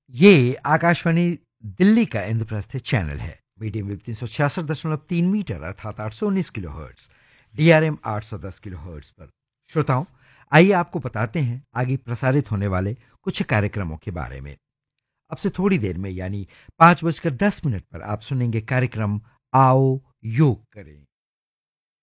ये आकाशवाणी दिल्ली का इंद्रप्रस्थ चैनल है। मीडियम वेव 366.3 मीटर अर्थात 819 kilo hertz, DRM 810 kilo hertz पर। श्रोताओं, आइए आपको बताते हैं आगे प्रसारित होने वाले कुछ कार्यक्रमों के बारे में। अब से थोड़ी देर में यानी 5:10 पर आप सुनेंगे कार्यक्रम आओ योग करें।